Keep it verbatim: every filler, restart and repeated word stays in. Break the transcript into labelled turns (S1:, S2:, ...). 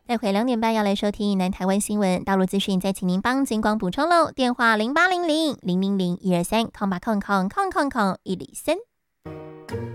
S1: 待会两点半要来收听南台湾新闻，大陆资讯再请您帮警广补充喽。电话零八零零零零零一二三空八空空空空空一零三。